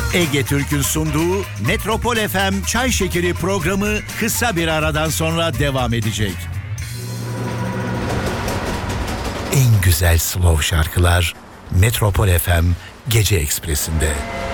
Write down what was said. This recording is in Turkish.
Ege Türk'ün sunduğu Metropol FM Çay Şekeri programı kısa bir aradan sonra devam edecek. En güzel slow şarkılar Metropol FM Gece Ekspresi'nde.